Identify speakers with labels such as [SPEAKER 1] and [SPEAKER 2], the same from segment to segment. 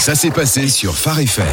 [SPEAKER 1] Ça s'est passé sur Phare FM.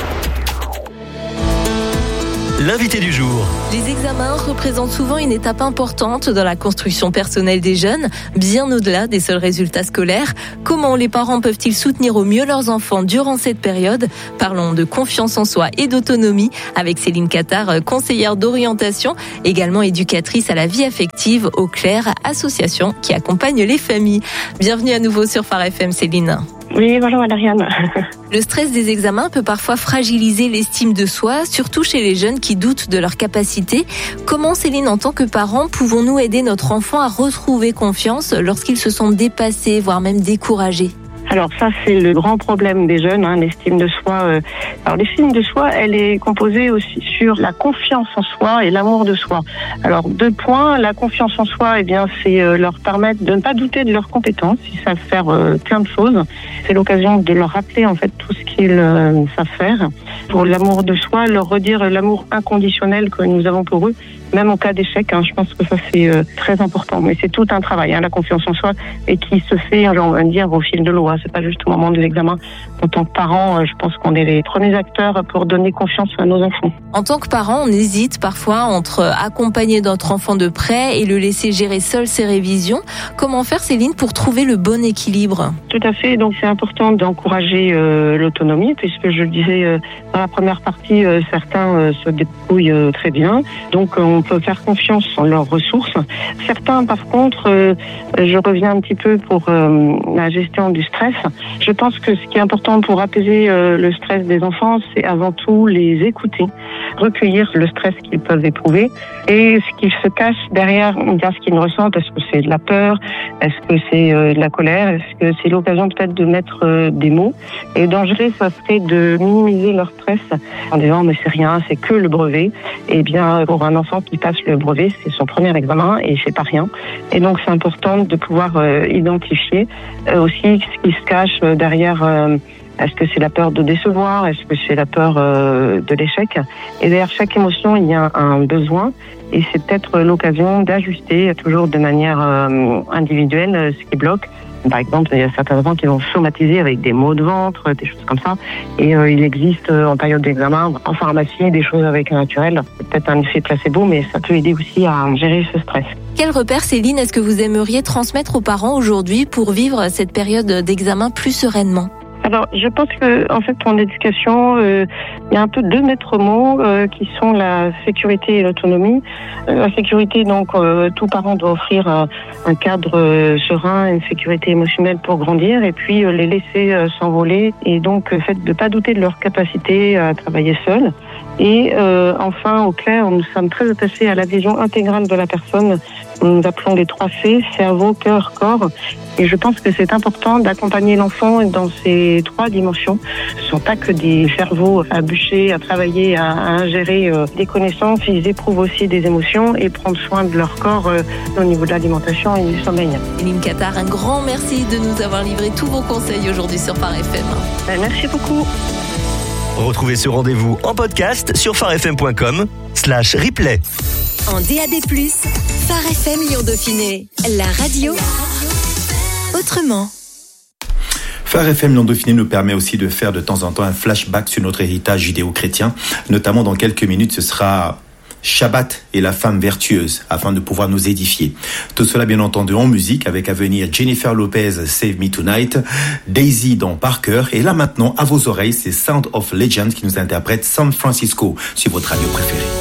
[SPEAKER 2] L'invité du jour.
[SPEAKER 3] Les examens représentent souvent une étape importante dans la construction personnelle des jeunes, bien au-delà des seuls résultats scolaires. Comment les parents peuvent-ils soutenir au mieux leurs enfants durant cette période ? Parlons de confiance en soi et d'autonomie avec Céline Cattard, conseillère d'orientation, également éducatrice à la vie affective au Clair, association qui accompagne les familles. Bienvenue à nouveau sur Phare FM, Céline.
[SPEAKER 4] Oui, bonjour Adriane.
[SPEAKER 3] Le stress des examens peut parfois fragiliser l'estime de soi, surtout chez les jeunes qui doutent de leurs capacités. Comment, Céline, en tant que parents, pouvons-nous aider notre enfant à retrouver confiance lorsqu'ils se sentent dépassés, voire même découragés ?
[SPEAKER 4] Alors ça, c'est le grand problème des jeunes, l'estime de soi. Alors l'estime de soi, elle est composée aussi sur la confiance en soi et l'amour de soi. Alors 2 points, la confiance en soi, c'est leur permettre de ne pas douter de leurs compétences, ils savent faire plein de choses. C'est l'occasion de leur rappeler en fait tout ce qu'ils savent faire. Pour l'amour de soi, leur redire l'amour inconditionnel que nous avons pour eux, même en cas d'échec. Je pense que ça c'est très important. Mais c'est tout un travail, la confiance en soi, et qui se fait, on va dire, au fil de l'eau. C'est pas juste au moment de l'examen. En tant que parent, je pense qu'on est les premiers acteurs pour donner confiance à nos enfants.
[SPEAKER 3] En tant que parent, on hésite parfois entre accompagner notre enfant de près et le laisser gérer seul ses révisions. Comment faire, Céline, pour trouver le bon équilibre ?
[SPEAKER 4] Tout à fait. Donc c'est important d'encourager l'autonomie, puisque je le disais dans la première partie, certains se débrouillent très bien. Donc on peut faire confiance en leurs ressources. Certains, par contre, je reviens un petit peu pour la gestion du stress. Je pense que ce qui est important pour apaiser le stress des enfants, c'est avant tout les écouter, recueillir le stress qu'ils peuvent éprouver et ce qui se cache derrière ce qu'ils ressentent. Est-ce que c'est de la peur ? Est-ce que c'est de la colère ? Est-ce que c'est l'occasion peut-être de mettre des mots ? Et dangereux, ça serait de minimiser leur stress en disant mais c'est rien, c'est que le brevet. Eh bien, pour un enfant qui passe le brevet, c'est son premier examen et c'est pas rien. Et donc c'est important de pouvoir identifier aussi ce qui se cache derrière. Est-ce que c'est la peur de décevoir ? Est-ce que c'est la peur de l'échec ? Et derrière chaque émotion, il y a un besoin. Et c'est peut-être l'occasion d'ajuster toujours de manière individuelle ce qui bloque. Par exemple, il y a certains enfants qui vont somatiser avec des maux de ventre, des choses comme ça. Et il existe en période d'examen, en pharmacie, des choses avec un naturel. C'est peut-être un effet placebo, mais ça peut aider aussi à gérer ce stress.
[SPEAKER 3] Quel repère, Céline, est-ce que vous aimeriez transmettre aux parents aujourd'hui pour vivre cette période d'examen plus sereinement ?
[SPEAKER 4] Alors, je pense que, en fait, en éducation, il y a un peu 2 maîtres mots qui sont la sécurité et l'autonomie. La sécurité, donc, tout parent doit offrir un cadre serein, une sécurité émotionnelle pour grandir, et puis les laisser s'envoler. Et donc, le fait de ne pas douter de leur capacité à travailler seul. Et enfin, au Clair, nous sommes très attachés à la vision intégrale de la personne. Nous appelons les 3 C, cerveau, cœur, corps. Et je pense que c'est important d'accompagner l'enfant dans ces 3 dimensions. Ce ne sont pas que des cerveaux à bûcher, à travailler, à ingérer des connaissances. Ils éprouvent aussi des émotions et prendre soin de leur corps au niveau de l'alimentation et du sommeil.
[SPEAKER 3] Céline Cattard, un grand merci de nous avoir livré tous vos conseils aujourd'hui sur Phare FM.
[SPEAKER 4] Merci beaucoup.
[SPEAKER 2] Retrouvez ce rendez-vous en podcast sur pharefm.com/replay.
[SPEAKER 5] En DAB+, Phare FM Lyon Dauphiné, la radio autrement.
[SPEAKER 6] Phare FM Lyon Dauphiné nous permet aussi de faire de temps en temps un flashback sur notre héritage judéo-chrétien. Notamment dans quelques minutes, ce sera Shabbat et la femme vertueuse, afin de pouvoir nous édifier. Tout cela bien entendu en musique, avec à venir Jennifer Lopez, Save Me Tonight, Daisy dans Parker, et là maintenant à vos oreilles, c'est Sound of Legend qui nous interprète San Francisco sur votre radio préférée.